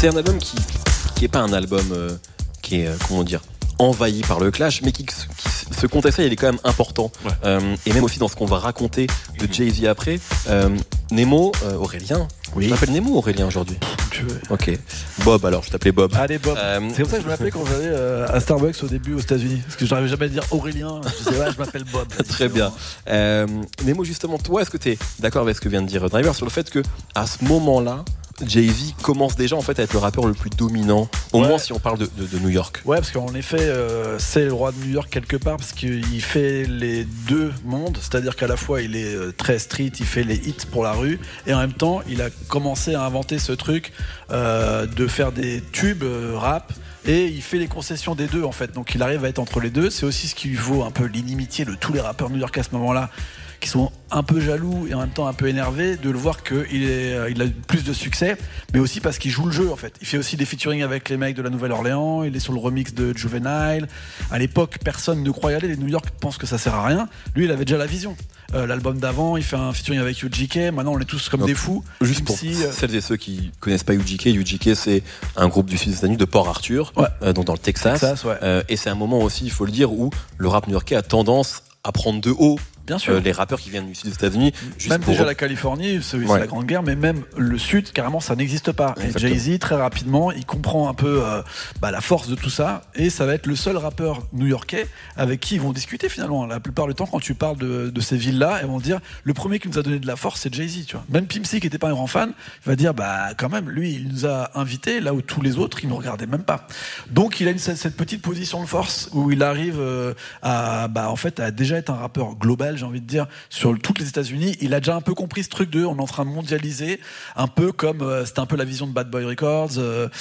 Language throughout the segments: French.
C'est un album qui est pas un album qui est, comment dire, envahi par le clash, mais ce contexte-là, il est quand même important. Ouais. Et même aussi dans ce qu'on va raconter de Jay-Z après. Nemo, Aurélien. Oui. Je m'appelle Nemo ou Aurélien aujourd'hui? Ok. Bob, alors, je t'appelais Bob. Allez, Bob. C'est comme ça que je m'appelais quand j'allais à Starbucks au début aux États-Unis. Parce que je n'arrivais jamais à dire Aurélien. Je disais, je m'appelle Bob. Très bien. Nemo, justement, toi, est-ce que tu es d'accord avec ce que vient de dire Driver sur le fait qu'à ce moment-là, Jay-Z commence déjà en fait à être le rappeur le plus dominant, au moins si on parle de New York. Ouais, parce qu'en effet, c'est le roi de New York quelque part, parce qu'il fait les deux mondes, c'est-à-dire qu'à la fois il est très street, il fait les hits pour la rue, et en même temps il a commencé à inventer ce truc de faire des tubes rap. Et il fait les concessions des deux en fait, donc il arrive à être entre les deux. C'est aussi ce qui lui vaut un peu l'inimitié de tous les rappeurs new yorkais à ce moment-là, qui sont un peu jaloux et en même temps un peu énervés de le voir qu'il a plus de succès, mais aussi parce qu'il joue le jeu en fait. Il fait aussi des featuring avec les mecs de la Nouvelle-Orléans, il est sur le remix de Juvenile. À l'époque, personne ne croyait aller, les New York pensent que ça sert à rien. Lui, il avait déjà la vision. L'album d'avant, il fait un featuring avec UGK, maintenant on est tous comme des fous. Juste pour celles et ceux qui connaissent pas UGK, c'est un groupe du sud des États-Unis de Port Arthur, donc dans le Texas, et c'est un moment aussi, il faut le dire, où le rap new-yorkais a tendance à prendre de haut bien sûr. Les rappeurs qui viennent du sud des États-Unis. Même déjà la Californie, c'est la Grande Guerre, mais même le sud, carrément, ça n'existe pas. Exactement. Et Jay-Z, très rapidement, il comprend un peu la force de tout ça, et ça va être le seul rappeur new-yorkais avec qui ils vont discuter finalement. La plupart du temps, quand tu parles de ces villes-là, ils vont dire, le premier qui nous a donné de la force, c'est Jay-Z, tu vois. Même Pimp C, qui n'était pas un grand fan, il va dire, quand même, lui, il nous a invités, là où tous les autres, ils nous regardaient même pas. Donc, il a cette petite position de force où il arrive à déjà être un rappeur global, j'ai envie de dire, sur toutes les États-Unis. Il a déjà un peu compris ce truc on est en train de mondialiser, un peu comme c'était un peu la vision de Bad Boy Records,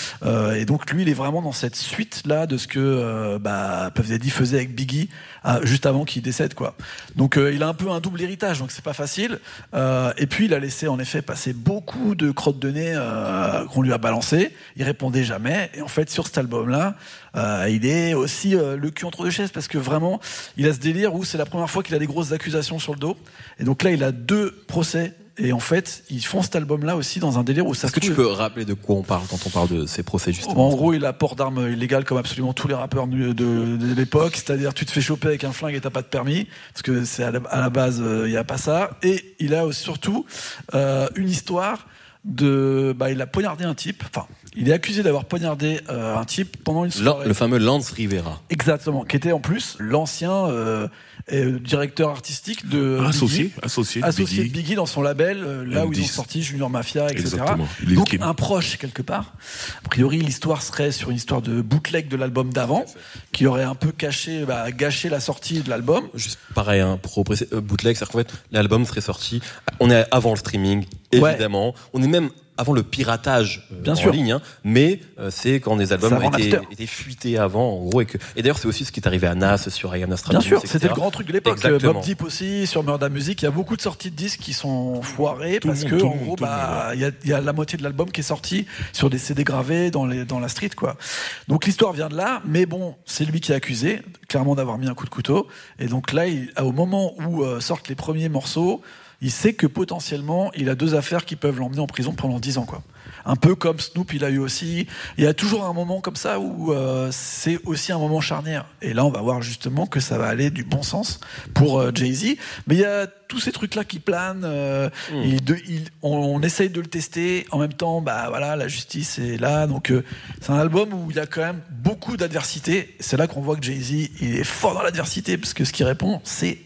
et donc lui il est vraiment dans cette suite là de ce que Puff Daddy faisait avec Biggie juste avant qu'il décède, quoi. Donc il a un peu un double héritage, donc c'est pas facile, et puis il a laissé en effet passer beaucoup de crottes de nez qu'on lui a balancé, il répondait jamais, et en fait sur cet album là il est aussi le cul entre deux chaises, parce que vraiment il a ce délire où c'est la première fois qu'il a des grosses accusations sur le dos, et donc là il a 2 procès, et en fait ils font cet album là aussi dans un délire où ça. Est-ce que tu peux rappeler de quoi on parle quand on parle de ces procès justement? En gros, il a port d'armes illégales comme absolument tous les rappeurs de l'époque, c'est-à-dire tu te fais choper avec un flingue et t'as pas de permis, parce que c'est à la base il y a pas ça, et il a surtout une histoire de il a poignardé un type, il est accusé d'avoir poignardé un type pendant une soirée. Le fameux Lance Rivera. Exactement, qui était en plus l'ancien directeur artistique de associé de Biggie dans son label, là où ils ont sorti Junior Mafia, etc. Exactement. Donc un proche quelque part. A priori, l'histoire serait sur une histoire de bootleg de l'album d'avant, qui aurait un peu gâché la sortie de l'album. Juste pareil, pour bootleg, c'est-à-dire qu'en fait, l'album serait sorti. On est avant le streaming, évidemment. On est même avant le piratage en ligne, mais c'est quand des albums étaient fuités avant, en gros, et d'ailleurs c'est aussi ce qui est arrivé à Nas sur I Am Nostradamus. Bien sûr, c'était le grand truc de l'époque. Mobb Deep aussi sur Murda Music, il y a beaucoup de sorties de disques qui sont foirées parce que en gros il y a la moitié de l'album qui est sorti sur des CD gravés dans la street, quoi. Donc l'histoire vient de là, mais bon, c'est lui qui est accusé clairement d'avoir mis un coup de couteau, et donc là au moment où sortent les premiers morceaux, il sait que potentiellement il a 2 affaires qui peuvent l'emmener en prison pendant 10 ans, quoi. Un peu comme Snoop, il a eu aussi. Il y a toujours un moment comme ça où c'est aussi un moment charnière. Et là, on va voir justement que ça va aller du bon sens pour Jay-Z. Mais il y a tous ces trucs-là qui planent. On essaye de le tester. En même temps, la justice est là. Donc, c'est un album où il y a quand même beaucoup d'adversité. C'est là qu'on voit que Jay-Z, il est fort dans l'adversité, parce que ce qu'il répond, c'est